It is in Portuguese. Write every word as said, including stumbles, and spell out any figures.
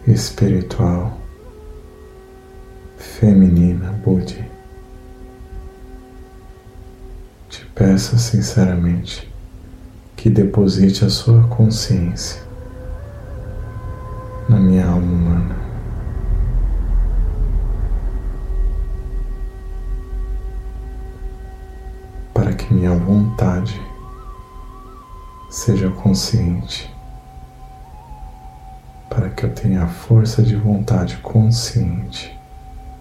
espiritual feminina Budi. Te peço sinceramente que deposite a sua consciência na minha alma humana, para que minha vontade seja consciente, para que eu tenha a força de vontade consciente